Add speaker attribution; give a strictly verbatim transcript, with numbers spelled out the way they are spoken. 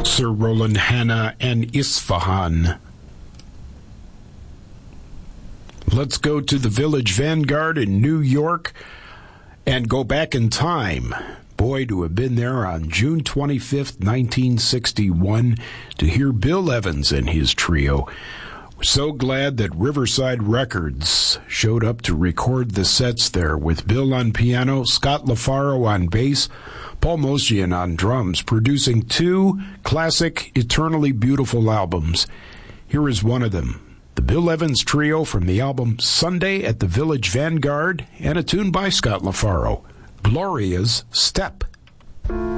Speaker 1: Sir Roland Hanna and Isfahan. Let's go to the Village Vanguard in New York and go back in time. Boy, to have been there on June twenty-fifth, nineteen sixty-one, to hear Bill Evans and his trio. We're so glad that Riverside Records showed up to record the sets there with Bill on piano, Scott LaFaro on bass, Paul Mozian on drums, producing two classic, eternally beautiful albums. Here is one of them, the Bill Evans Trio from the album Sunday at the Village Vanguard, and a tune by Scott LaFaro, Gloria's Step.